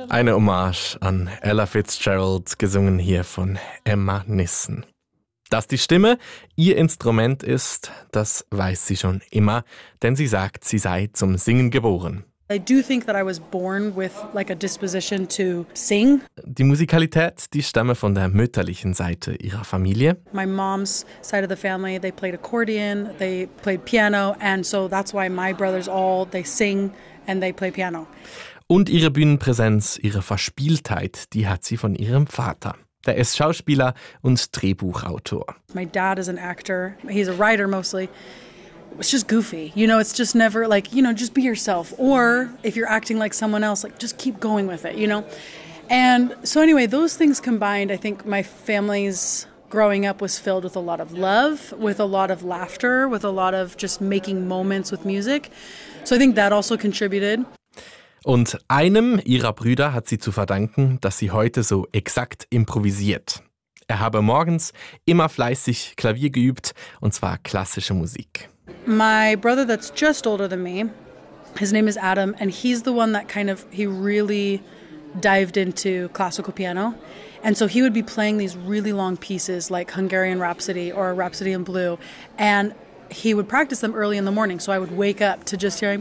Eine Hommage an Ella Fitzgerald, gesungen hier von Emma Nissen. Dass die Stimme ihr Instrument ist, das weiß sie schon immer, denn sie sagt, sie sei zum Singen geboren. I do think that I was born with like a disposition to sing. Die Musikalität, die stamme von der mütterlichen Seite ihrer Familie. My mom's side of the family, they played accordion, they played piano, and so that's why my brothers they sing and they play piano. Und ihre Bühnenpräsenz, ihre Verspieltheit, die hat sie von ihrem Vater. Der ist Schauspieler und Drehbuchautor. My dad is an actor. He's a writer mostly. It's just goofy. You know, it's just never like, you know, just be yourself. Or if you're acting like someone else, like just keep going with it, you know? And so anyway, those things combined, I think my family's growing up was filled with a lot of love, with a lot of laughter, with a lot of just making moments with music. So I think that also contributed. Und einem ihrer Brüder hat sie zu verdanken, dass sie heute so exakt improvisiert. Er habe morgens immer fleißig Klavier geübt, und zwar klassische Musik. My brother that's just older than me, his name is Adam, and he's the one that he really dived into classical piano. And so he would be playing these really long pieces like Hungarian Rhapsody or Rhapsody in Blue, and he would practice them early in the morning, so I would wake up to just hearing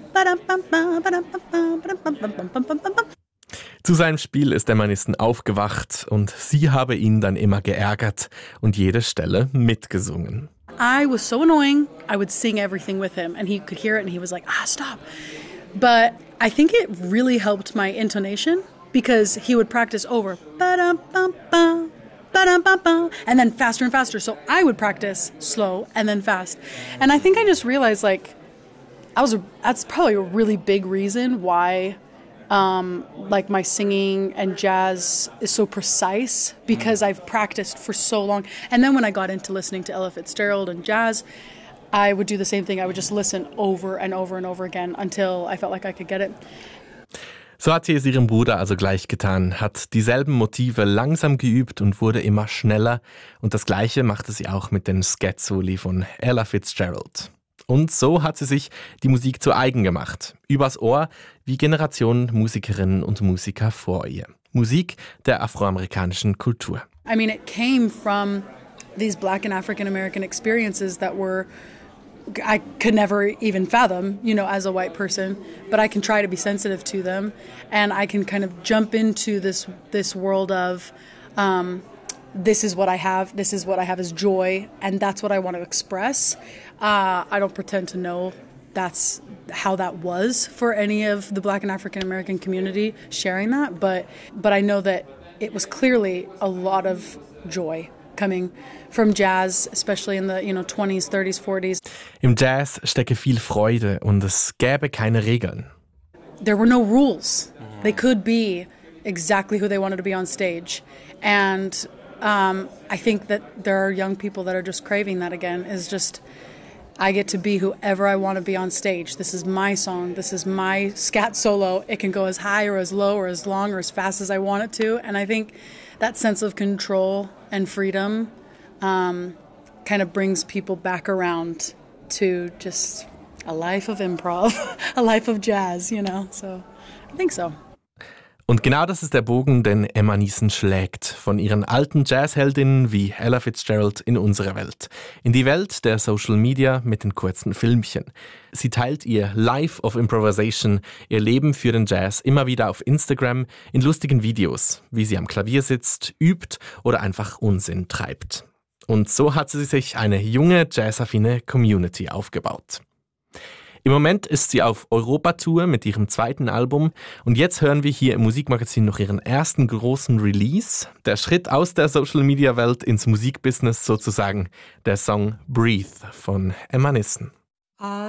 Zu seinem Spiel ist Emma Nissen aufgewacht und sie habe ihn dann immer geärgert und jede Stelle mitgesungen. I was so annoying, I would sing everything with him and he could hear it and he was like, stop. But I think it really helped my intonation because he would practice over and then faster and faster. So I would practice slow and then fast. And I think I just realized that's probably a really big reason why like my singing and jazz is so precise because I've practiced for so long. And then when I got into listening to Ella Fitzgerald and jazz, I would do the same thing. I would just listen over and over and over again until I felt like I could get it. So hat sie es ihrem Bruder also gleich getan, hat dieselben Motive langsam geübt und wurde immer schneller. Und das Gleiche machte sie auch mit den Scherzoli von Ella Fitzgerald. Und so hat sie sich die Musik zu eigen gemacht. Übers Ohr wie Generationen Musikerinnen und Musiker vor ihr. Musik der afroamerikanischen Kultur. I mean, it came from these Black and African American experiences that I could never even fathom, you know, as a white person, but I can try to be sensitive to them and I can kind of jump into this world of this is what I have is joy, and that's what I want to express. I don't pretend to know that's how that was for any of the Black and African American community sharing that, but I know that it was clearly a lot of joy coming from jazz, especially in the 20s, 30s, 40s. Im Jazz stecke viel Freude und es gäbe keine Regeln. There were no rules. They could be exactly who they wanted to be on stage. And I think that there are young people that are just craving that again, is just, I get to be whoever I want to be on stage. This is my song. This is my scat solo. It can go as high or as low or as long or as fast as I want it to. And I think that sense of control and freedom kind of brings people back around to just a life of improv, a life of jazz, you know. So I think so. Und genau das ist der Bogen, den Emma Nissen schlägt. Von ihren alten Jazzheldinnen wie Ella Fitzgerald in unsere Welt. In die Welt der Social Media mit den kurzen Filmchen. Sie teilt ihr Life of Improvisation, ihr Leben für den Jazz immer wieder auf Instagram in lustigen Videos, wie sie am Klavier sitzt, übt oder einfach Unsinn treibt. Und so hat sie sich eine junge, jazzaffine Community aufgebaut. Im Moment ist sie auf Europatour mit ihrem zweiten Album und jetzt hören wir hier im Musikmagazin noch ihren ersten großen Release. Der Schritt aus der Social-Media-Welt ins Musikbusiness sozusagen, der Song Breathe von Emma Nissen.